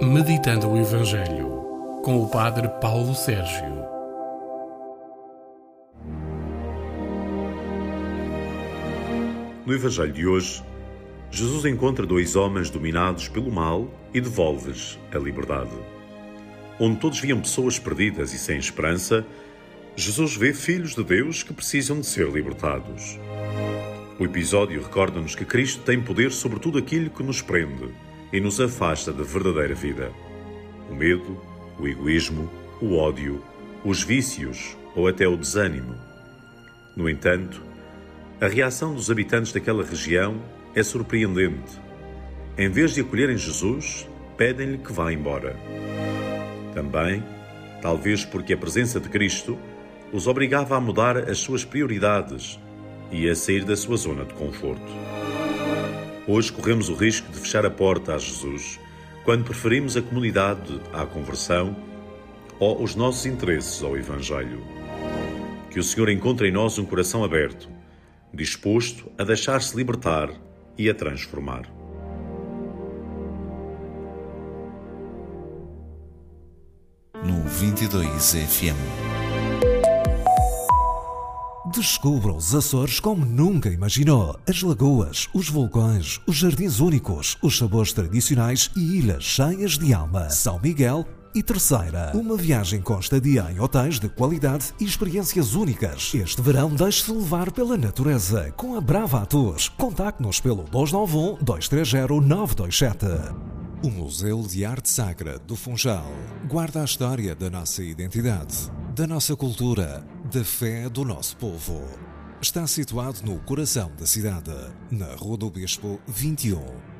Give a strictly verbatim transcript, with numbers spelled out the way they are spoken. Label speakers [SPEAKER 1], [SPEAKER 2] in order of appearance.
[SPEAKER 1] Meditando o Evangelho, com o Padre Paulo Sérgio.
[SPEAKER 2] No Evangelho de hoje, Jesus encontra dois homens dominados pelo mal e devolve-lhes a liberdade. Onde todos viam pessoas perdidas e sem esperança, Jesus vê filhos de Deus que precisam de ser libertados. O episódio recorda-nos que Cristo tem poder sobre tudo aquilo que nos prende e nos afasta da verdadeira vida. O medo, o egoísmo, o ódio, os vícios ou até o desânimo. No entanto, a reação dos habitantes daquela região é surpreendente. Em vez de acolherem Jesus, pedem-lhe que vá embora. Também, talvez porque a presença de Cristo os obrigava a mudar as suas prioridades e a sair da sua zona de conforto. Hoje corremos o risco de fechar a porta a Jesus quando preferimos a comunidade à conversão ou os nossos interesses ao Evangelho. Que o Senhor encontre em nós um coração aberto, disposto a deixar-se libertar e a transformar.
[SPEAKER 3] No vinte e dois F M.
[SPEAKER 4] Descubra os Açores como nunca imaginou. As lagoas, os vulcões, os jardins únicos, os sabores tradicionais e ilhas cheias de alma. São Miguel e Terceira. Uma viagem com estadia em hotéis de qualidade e experiências únicas. Este verão deixe-se levar pela natureza com a Brava Tours. Contacte-nos pelo dois nove um, dois três zero, nove dois sete. O Museu de Arte Sacra do Funchal guarda a história da nossa identidade, da nossa cultura, da fé do nosso povo. Está situado no coração da cidade, na Rua do Bispo vinte e um.